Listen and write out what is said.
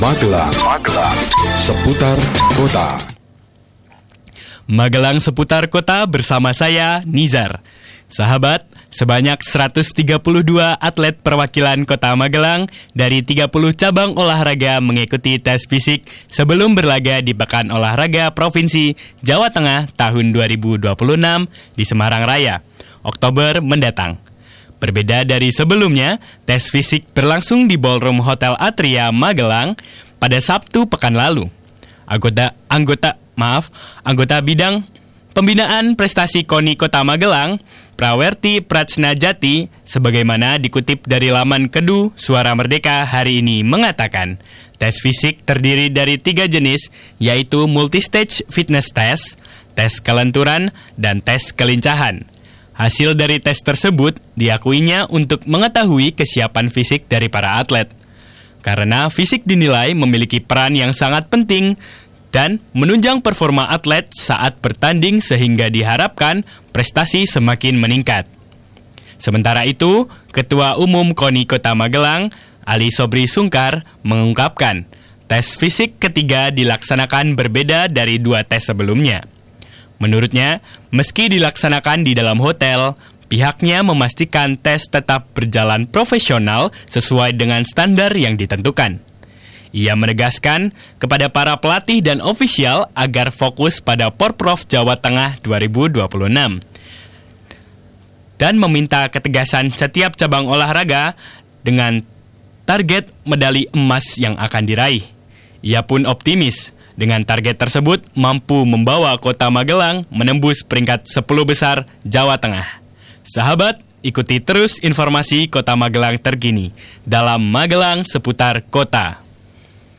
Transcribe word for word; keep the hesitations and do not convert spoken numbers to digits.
Magelang, Magelang, seputar kota. Magelang seputar kota bersama saya, Nizar. Sahabat, sebanyak seratus tiga puluh dua atlet perwakilan kota Magelang dari tiga puluh cabang olahraga mengikuti tes fisik sebelum berlaga di Pekan Olahraga Provinsi Jawa Tengah tahun dua ribu dua puluh enam di Semarang Raya, Oktober mendatang. Berbeda dari sebelumnya, tes fisik berlangsung di Ballroom Hotel Atria Magelang pada Sabtu pekan lalu. Anggota anggota maaf, anggota bidang Pembinaan Prestasi KONI Kota Magelang, Prawerti Pratsnajati, sebagaimana dikutip dari laman Kedu Suara Merdeka hari ini mengatakan, tes fisik terdiri dari tiga jenis, yaitu multistage fitness test, tes kelenturan, dan tes kelincahan. Hasil dari tes tersebut diakuinya untuk mengetahui kesiapan fisik dari para atlet. Karena fisik dinilai memiliki peran yang sangat penting dan menunjang performa atlet saat bertanding sehingga diharapkan prestasi semakin meningkat. Sementara itu, Ketua Umum KONI Kota Magelang, Ali Sobri Sungkar, mengungkapkan tes fisik ketiga dilaksanakan berbeda dari dua tes sebelumnya. Menurutnya, meski dilaksanakan di dalam hotel, pihaknya memastikan tes tetap berjalan profesional sesuai dengan standar yang ditentukan. Ia menegaskan kepada para pelatih dan ofisial agar fokus pada Porprov Jawa Tengah dua ribu dua puluh enam dan meminta ketegasan setiap cabang olahraga dengan target medali emas yang akan diraih. Ia pun optimis dengan target tersebut mampu membawa Kota Magelang menembus peringkat sepuluh besar Jawa Tengah. Sahabat, ikuti terus informasi Kota Magelang terkini dalam Magelang seputar kota.